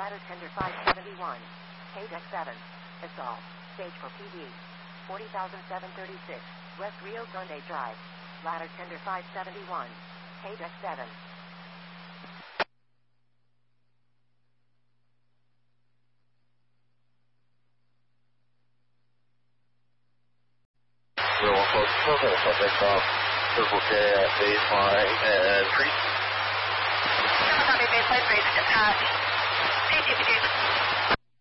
Ladder tender 571. K-Deck 7. Assault. Stage for PD. 40,736. West Rio Grande Drive. Ladder tender 571. K-Deck 7. Real close total, subject off. Circle K at baseline and freeze. Copy, baseline freeze. PTPD.